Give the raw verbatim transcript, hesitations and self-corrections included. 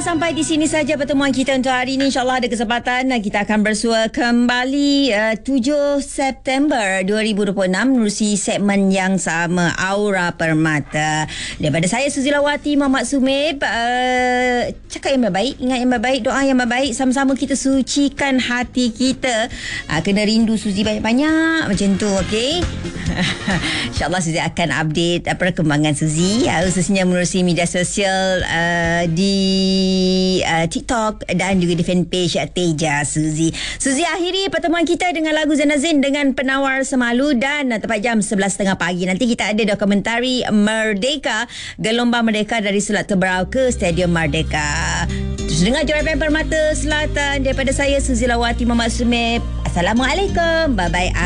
sampai di sini saja pertemuan kita untuk hari ini. InsyaAllah ada kesempatan kita akan bersua kembali uh, tujuh September dua ribu dua puluh enam menerusi segmen yang sama, Aura Permata. Daripada saya Suzilawati Muhammad Sumib, uh, cakap yang baik, ingat yang baik, doa yang baik, sama-sama kita sucikan hati kita. Uh, kena rindu Suzi banyak-banyak macam tu, okey? InsyaAllah Suzi akan update uh, perkembangan Suzi, uh, khususnya menerusi media sosial uh, di uh, TikTok dan juga di fanpage uh, Teja Suzi. Suzi akhiri pertemuan kita dengan lagu Zanazin dengan Penawar Semalu, dan uh, tepat jam sebelas tiga puluh pagi nanti kita ada dokumentari Merdeka, Gelombang Merdeka dari Selat Teberau ke Stadium Merdeka. Terus dengar Juara F M Permata Selatan daripada saya Suzilawati Muhammad Sumib. Assalamualaikum, bye bye.